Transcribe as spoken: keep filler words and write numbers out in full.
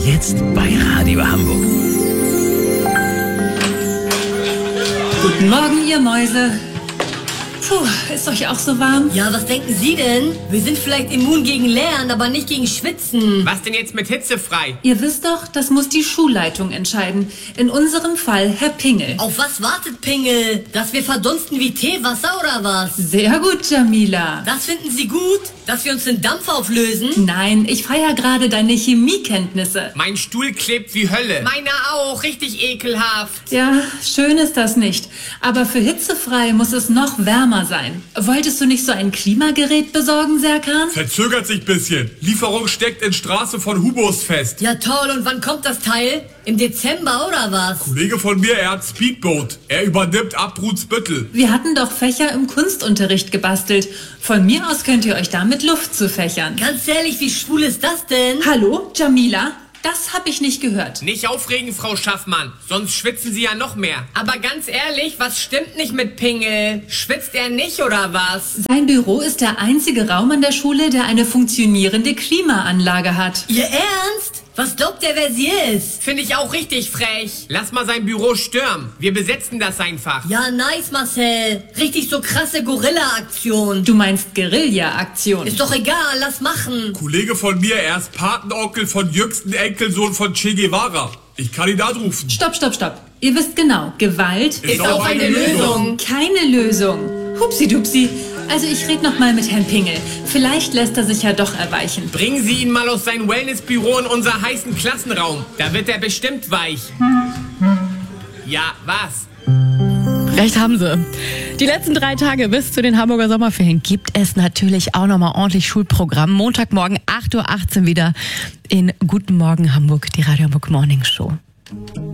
Jetzt bei Radio Hamburg. Guten Morgen, ihr Mäuse. Puh, ist euch auch so warm? Ja, was denken Sie denn? Wir sind vielleicht immun gegen Lernen, aber nicht gegen Schwitzen. Was denn jetzt mit hitzefrei? Ihr wisst doch, das muss die Schulleitung entscheiden. In unserem Fall Herr Pingel. Auf was wartet Pingel? Dass wir verdunsten wie Teewasser oder was? Sehr gut, Jamila. Das finden Sie gut? Dass wir uns in Dampf auflösen? Nein, ich feiere gerade deine Chemiekenntnisse. Mein Stuhl klebt wie Hölle. Meiner auch, richtig ekelhaft. Ja, schön ist das nicht. Aber für hitzefrei muss es noch wärmer sein. Wolltest du nicht so ein Klimagerät besorgen, Serkan? Verzögert sich bisschen. Lieferung steckt in Straße von Hubos fest. Ja toll, und wann kommt das Teil? Im Dezember oder was? Kollege von mir, er hat Speedboat. Er übernimmt Abruzbüttel. Wir hatten doch Fächer im Kunstunterricht gebastelt. Von mir aus könnt ihr euch damit Luft zufächern. Ganz ehrlich, wie schwul ist das denn? Hallo, Jamila? Das hab ich nicht gehört. Nicht aufregen, Frau Schaffmann, sonst schwitzen Sie ja noch mehr. Aber ganz ehrlich, was stimmt nicht mit Pingel? Schwitzt er nicht oder was? Sein Büro ist der einzige Raum an der Schule, der eine funktionierende Klimaanlage hat. Ihr Ernst? Was glaubt der, wer sie ist? Finde ich auch richtig frech. Lass mal sein Büro stürmen. Wir besetzen das einfach. Ja, nice, Marcel. Richtig so krasse Gorilla-Aktion. Du meinst Guerilla-Aktion. Ist doch egal, lass machen. Kollege von mir, er ist Patenonkel von jüngsten Enkelsohn von Che Guevara. Ich kann ihn anrufen. Stopp, stopp, stopp. Ihr wisst genau, Gewalt ist, ist auch eine Lösung. Keine Lösung. Hupsi-dupsi. Also ich rede noch mal mit Herrn Pingel. Vielleicht lässt er sich ja doch erweichen. Bringen Sie ihn mal aus seinem Wellnessbüro in unser heißen Klassenraum. Da wird er bestimmt weich. Ja, was? Recht haben sie. Die letzten drei Tage bis zu den Hamburger Sommerferien gibt es natürlich auch nochmal ordentlich Schulprogramm. Montagmorgen acht Uhr achtzehn wieder in Guten Morgen Hamburg, die Radio Hamburg Morning Show.